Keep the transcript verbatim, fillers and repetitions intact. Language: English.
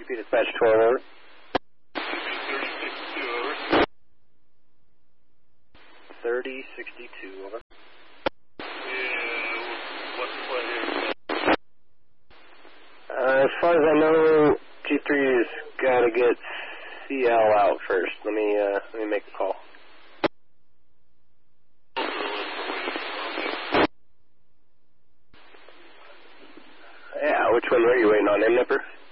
P dispatch twelve, over. thirty sixty-two, over. Yeah, what's the play here? Uh, as far as I know, G three's got to get C L out first. Let me, uh, let me make a call. Yeah, which one were you waiting on, M Nipper?